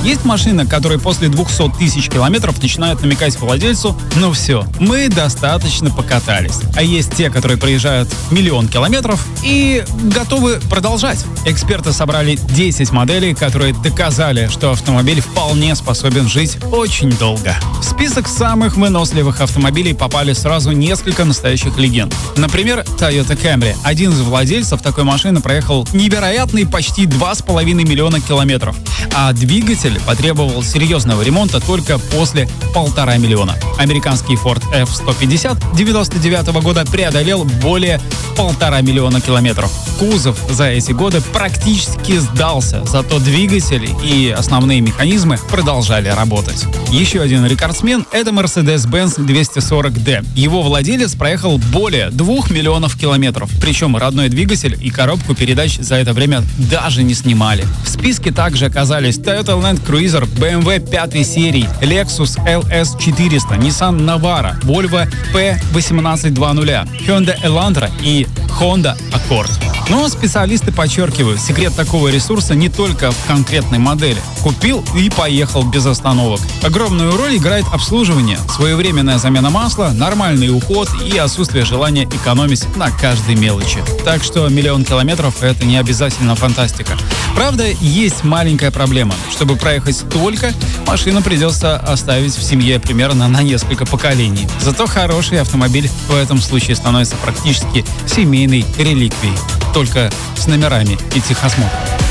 Есть машины, которые после 200 тысяч километров начинают намекать владельцу: ну все, мы достаточно покатались. А есть те, которые проезжают 1 000 000 километров и готовы продолжать. Эксперты собрали 10 моделей, которые доказали, что автомобиль вполне способен жить очень долго. В список самых выносливых автомобилей попали сразу несколько настоящих легенд. Например, Toyota Camry. Один из владельцев такой машины проехал невероятные почти 2,5 миллиона километров, а двигатель потребовал серьезного ремонта только после 1,5 миллиона. Американский Ford F-150 99 года преодолел более 1,5 миллиона километров. Кузов за эти годы практически сдался, зато двигатель и основные механизмы продолжали работать. Еще один рекордсмен — это Mercedes-Benz 240D. Его владелец проехал более 2 миллионов километров, причем родной двигатель и коробку передач за это время даже не снимали. В списке также оказались Toyota Land Cruiser, BMW 5 серии, Lexus LS400, Nissan Navara, Volvo P1820, Hyundai Elantra и Honda Accord. Но специалисты подчеркивают, секрет такого ресурса не только в конкретной модели. Купил и поехал без остановок. Огромную роль играет обслуживание, своевременная замена масла, нормальный уход и отсутствие желания экономить на каждой мелочи. Так что 1 000 000 километров — это не обязательно фантастика. Правда, есть маленькая проблема. Чтобы проехать столько, машину придется оставить в семье примерно на несколько поколений. Зато хороший автомобиль в этом случае становится практически семейной реликвией. Только с номерами и техосмотром.